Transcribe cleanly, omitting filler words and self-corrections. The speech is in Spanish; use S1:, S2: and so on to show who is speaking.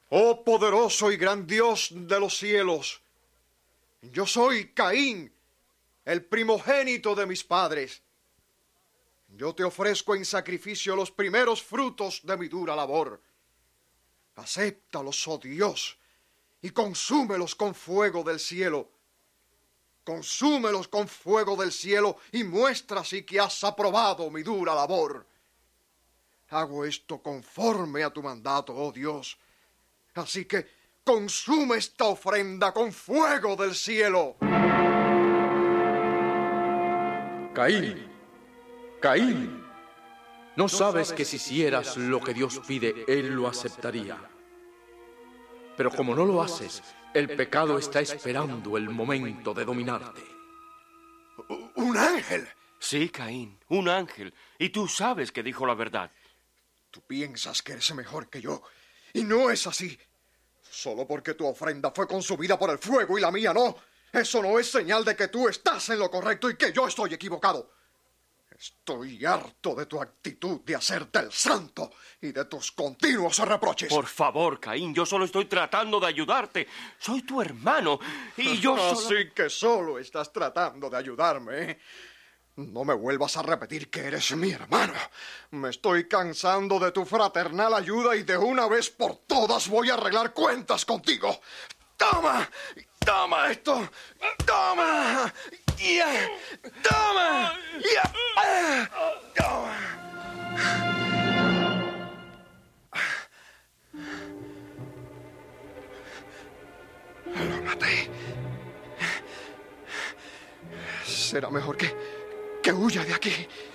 S1: Oh poderoso y gran Dios de los cielos, yo soy Caín, el primogénito de mis padres. Yo te ofrezco en sacrificio los primeros frutos de mi dura labor. Acéptalos, oh Dios, y consúmelos con fuego del cielo. Consúmelos con fuego del cielo y muestra así que has aprobado mi dura labor. Hago esto conforme a tu mandato, oh Dios. Así que consume esta ofrenda con fuego del cielo.
S2: Caín, Caín, ¿no sabes que si hicieras lo que Dios pide, Él lo aceptaría? Pero como no lo haces, el pecado está esperando el momento de dominarte.
S1: ¿Un ángel?
S3: Sí, Caín, un ángel. Y tú sabes que dijo la verdad.
S1: Tú piensas que eres mejor que yo, y no es así. Solo porque tu ofrenda fue consumida por el fuego y la mía no. Eso no es señal de que tú estás en lo correcto y que yo estoy equivocado. Estoy harto de tu actitud de hacerte el santo y de tus continuos reproches.
S3: Por favor, Caín, yo solo estoy tratando de ayudarte. Soy tu hermano y yo solo...
S1: Así que solo estás tratando de ayudarme, ¿eh? No me vuelvas a repetir que eres mi hermano. Me estoy cansando de tu fraternal ayuda y de una vez por todas voy a arreglar cuentas contigo. ¡Toma! ¡Toma esto! ¡Toma! ¡Ya! ¡Toma! ¡Ya! ¡Toma! Lo maté. Será mejor que huya de aquí.